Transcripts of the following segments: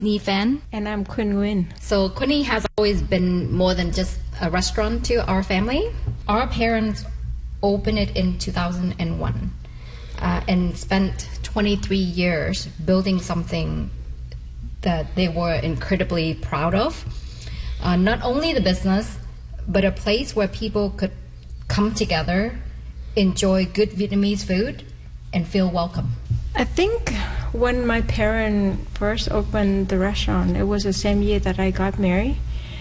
Ni Fan. And I'm Quinn Nguyen. So Quinny has always been more than just a restaurant to our family. Our parents opened it in 2001 and spent 23 years building something that they were incredibly proud of. Not only the business, but a place where people could come together, enjoy good Vietnamese food, and feel welcome. I think when my parents first opened the restaurant, it was the same year that I got married.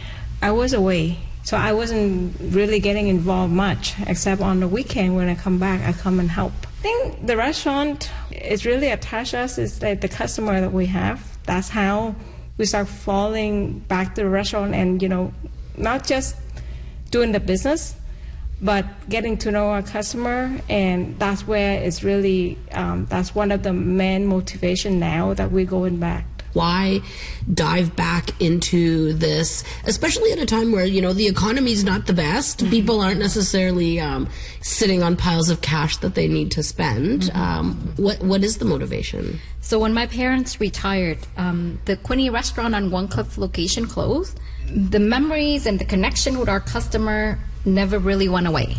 I was away, so I wasn't really getting involved much, except on the weekend when I come back, I come and help. I think the restaurant is really attached us. It's like the customer that we have. That's how we start falling back to the restaurant and, not just doing the business, but getting to know our customer, and that's where it's really, that's one of the main motivation now that we're going back. Why dive back into this, especially at a time where, the economy's not the best. Mm-hmm. People aren't necessarily sitting on piles of cash that they need to spend. Mm-hmm. What is the motivation? So when my parents retired, the Quinny restaurant on One Cliff location closed. The memories and the connection with our customer never really went away.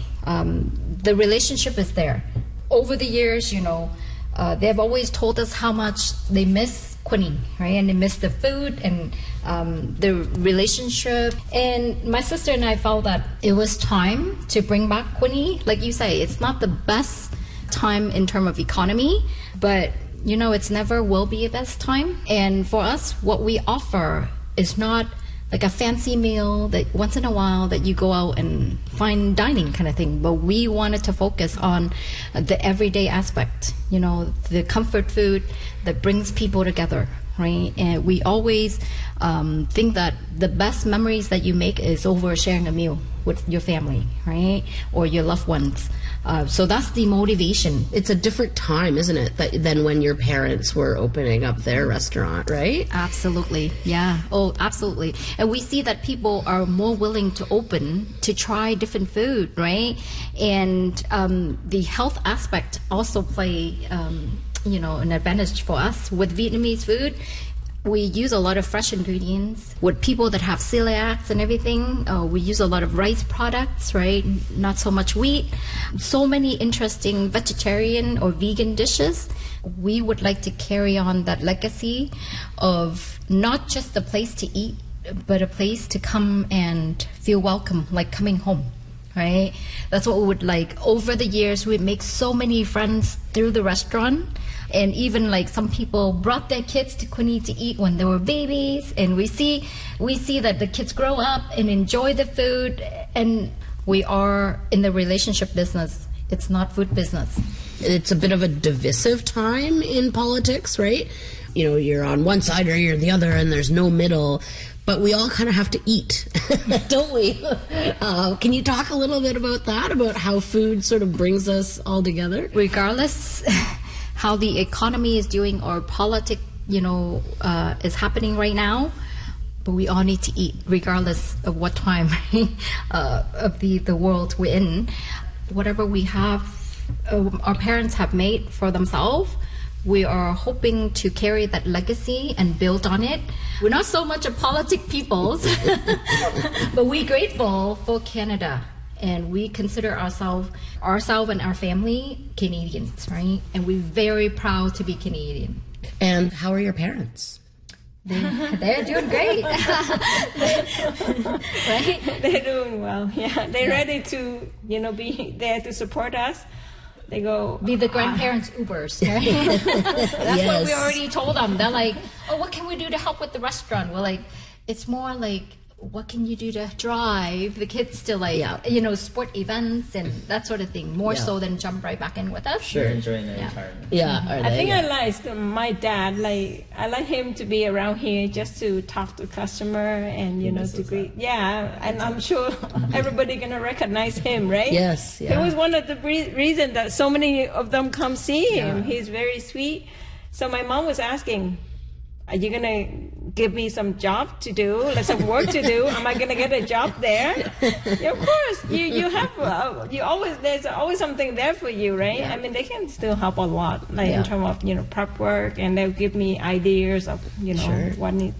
The relationship is there. Over the years, they've always told us how much they miss Quinny, right? And they miss the food and the relationship. And my sister and I felt that it was time to bring back Quinny. Like you say, it's not the best time in terms of economy, but it's never will be a best time. And for us, what we offer is not like a fancy meal that once in a while that you go out and fine dining kind of thing. But we wanted to focus on the everyday aspect, the comfort food that brings people together, right? And we always think that the best memories that you make is over sharing a meal with your family, right? Or your loved ones. So that's the motivation. It's a different time, isn't it, than when your parents were opening up their restaurant, right? Absolutely. Yeah. Oh, absolutely. And we see that people are more willing to open to try different food, right? And the health aspect also play, an advantage for us. With Vietnamese food, we use a lot of fresh ingredients. With people that have celiacs and everything, we use a lot of rice products, right? Not so much wheat. So many interesting vegetarian or vegan dishes. We would like to carry on that legacy of not just a place to eat, but a place to come and feel welcome, like coming home, right? That's what we would like. Over the years, we make so many friends through the restaurant. And even like some people brought their kids to Quinny to eat when they were babies. And we see that the kids grow up and enjoy the food. And we are in the relationship business. It's not food business. It's a bit of a divisive time in politics, right? You're on one side or you're the other and there's no middle. But we all kind of have to eat, don't we? Can you talk a little bit about that, about how food sort of brings us all together? Regardless how the economy is doing or politics, is happening right now, but we all need to eat regardless of what time of the world we're in. Whatever we have, our parents have made for themselves, we are hoping to carry that legacy and build on it. We're not so much a politic peoples, but we're grateful for Canada. And we consider ourselves and our family Canadians, right? And we're very proud to be Canadian. And how are your parents? They're doing great. Right? They're doing well, yeah. They're ready to, be there to support us. They go... Be the grandparents' Ubers, right? That's what we already told them. They're like, what can we do to help with the restaurant? We're like, it's more like, what can you do to drive the kids to sport events and that sort of thing, more so than jump right back in with us. Sure, enjoying their retirement. Yeah, I think I like my dad. I like him to be around here just to talk to customer and to greet. Yeah, and I'm sure everybody gonna recognize him, right? Yes. Yeah. It was one of the reasons that so many of them come see him. He's very sweet. So my mom was asking, are you gonna give me some job to do, like some work to do. Am I going to get a job there? Yeah, of course. You have there's always something there for you, right? Yeah. I mean, they can still help a lot, like Yeah. in terms of prep work, and they'll give me ideas of Sure. what